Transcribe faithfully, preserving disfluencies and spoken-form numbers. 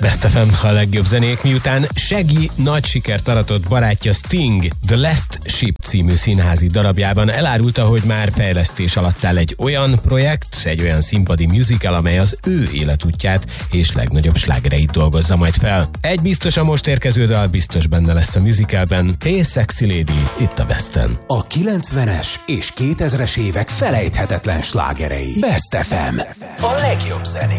Best ef em, a legjobb zenék, miután Shaggy nagy sikert aratott barátja Sting The Last Ship című színházi darabjában elárulta, hogy már fejlesztés alatt áll egy olyan projekt, egy olyan színpadi musical, amely az ő életútját és legnagyobb slágereit dolgozza majd fel. Egy biztos, a most érkező dal biztos benne lesz a musicalben. Hey Sexy Lady, itt a Besten. A kilencvenes és kétezres évek felejthetetlen slágerei. Best ef em, a legjobb zenék.